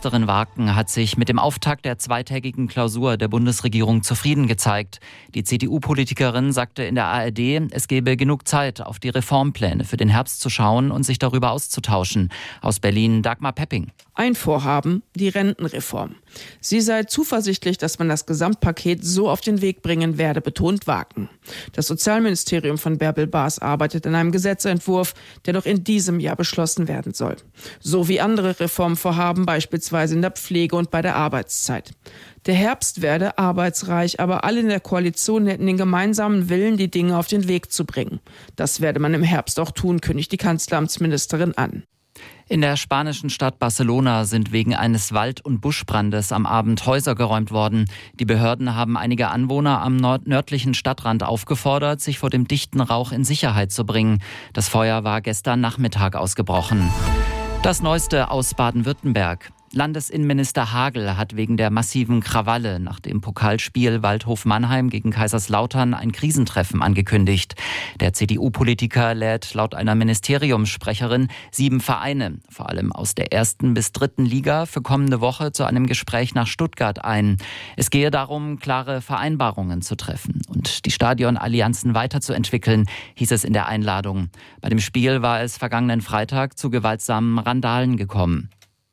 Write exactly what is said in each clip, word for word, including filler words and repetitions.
Staatsministerin Waken hat sich mit dem Auftakt der zweitägigen Klausur der Bundesregierung zufrieden gezeigt. Die C D U-Politikerin sagte in der A R D, es gebe genug Zeit, auf die Reformpläne für den Herbst zu schauen und sich darüber auszutauschen. Aus Berlin Dagmar Pepping. Ein Vorhaben, die Rentenreform. Sie sei zuversichtlich, dass man das Gesamtpaket so auf den Weg bringen werde, betont Waken. Das Sozialministerium von Bärbel Baas arbeitet an einem Gesetzentwurf, der noch in diesem Jahr beschlossen werden soll. So wie andere Reformvorhaben, beispielsweise in der Pflege und bei der Arbeitszeit. Der Herbst werde arbeitsreich, aber alle in der Koalition hätten den gemeinsamen Willen, die Dinge auf den Weg zu bringen. Das werde man im Herbst auch tun, kündigt die Kanzleramtsministerin an. In der spanischen Stadt Barcelona sind wegen eines Wald- und Buschbrandes am Abend Häuser geräumt worden. Die Behörden haben einige Anwohner am nord- nördlichen Stadtrand aufgefordert, sich vor dem dichten Rauch in Sicherheit zu bringen. Das Feuer war gestern Nachmittag ausgebrochen. Das Neueste aus Baden-Württemberg. Landesinnenminister Hagel hat wegen der massiven Krawalle nach dem Pokalspiel Waldhof-Mannheim gegen Kaiserslautern ein Krisentreffen angekündigt. Der C D U-Politiker lädt laut einer Ministeriumssprecherin sieben Vereine, vor allem aus der ersten bis dritten Liga, für kommende Woche zu einem Gespräch nach Stuttgart ein. Es gehe darum, klare Vereinbarungen zu treffen und die Stadionallianzen weiterzuentwickeln, hieß es in der Einladung. Bei dem Spiel war es vergangenen Freitag zu gewaltsamen Randalen gekommen.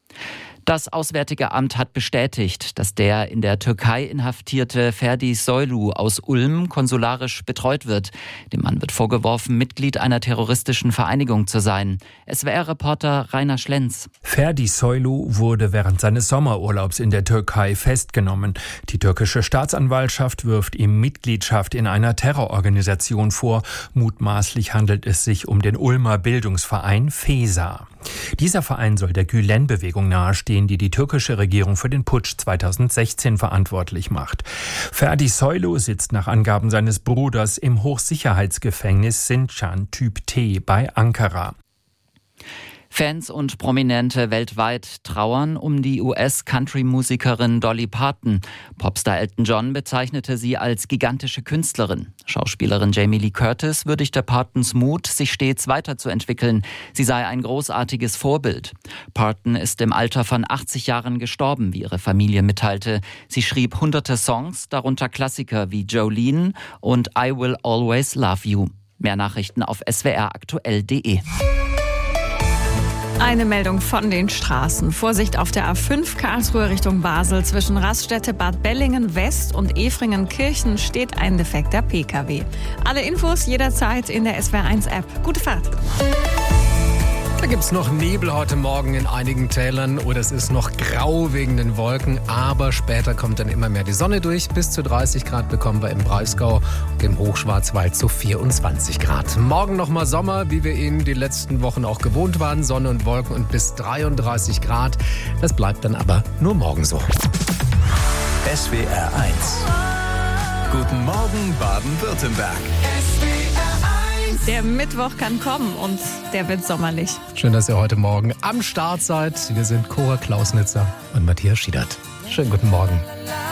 Das Auswärtige Amt hat bestätigt, dass der in der Türkei inhaftierte Ferdi Soylu aus Ulm konsularisch betreut wird. Dem Mann wird vorgeworfen, Mitglied einer terroristischen Vereinigung zu sein. S W R-Reporter Rainer Schlenz. Ferdi Soylu wurde während seines Sommerurlaubs in der Türkei festgenommen. Die türkische Staatsanwaltschaft wirft ihm Mitgliedschaft in einer Terrororganisation vor. Mutmaßlich handelt es sich um den Ulmer Bildungsverein FESA. Dieser Verein soll der Gülen-Bewegung nahestehen, die die türkische Regierung für den Putsch zweitausendsechzehn verantwortlich macht. Ferdi Soylu sitzt nach Angaben seines Bruders im Hochsicherheitsgefängnis Sincan Typ T bei Ankara. Fans und Prominente weltweit trauern um die U S-Country-Musikerin Dolly Parton. Popstar Elton John bezeichnete sie als gigantische Künstlerin. Schauspielerin Jamie Lee Curtis würdigte Partons Mut, sich stets weiterzuentwickeln. Sie sei ein großartiges Vorbild. Parton ist im Alter von achtzig Jahren gestorben, wie ihre Familie mitteilte. Sie schrieb hunderte Songs, darunter Klassiker wie Jolene und I Will Always Love You. Mehr Nachrichten auf s w r aktuell punkt d e. Eine Meldung von den Straßen. Vorsicht auf der A fünf Karlsruhe Richtung Basel. Zwischen Raststätte Bad Bellingen West und Efringen-Kirchen steht ein defekter P K W. Alle Infos jederzeit in der S W R eins App. Gute Fahrt. Da gibt es noch Nebel heute Morgen in einigen Tälern oder es ist noch grau wegen den Wolken, aber später kommt dann immer mehr die Sonne durch. Bis zu dreißig Grad bekommen wir im Breisgau und im Hochschwarzwald zu vierundzwanzig Grad. Morgen nochmal Sommer, wie wir ihn die letzten Wochen auch gewohnt waren. Sonne und Wolken und bis dreiunddreißig Grad. Das bleibt dann aber nur morgen so. S W R eins. Guten Morgen Baden-Württemberg. Der Mittwoch kann kommen und der wird sommerlich. Schön, dass ihr heute Morgen am Start seid. Wir sind Cora Klausnitzer und Matthias Schiedert. Schönen guten Morgen.